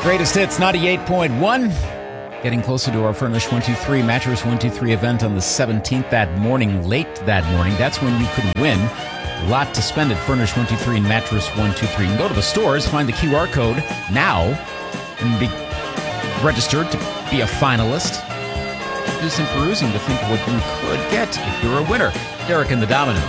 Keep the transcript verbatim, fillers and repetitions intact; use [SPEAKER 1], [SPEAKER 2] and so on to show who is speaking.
[SPEAKER 1] Greatest Hits ninety-eight point one. Getting closer to our Furnish one two three Mattress one two three event on the seventeenth that morning, late that morning. That's when you could win. A lot to spend at Furnish one two three and Mattress one two three. You can go to the stores, find the Q R code now, and be registered to be a finalist. Do some perusing to think what you could get if you're a winner. Derek and the Dominoes.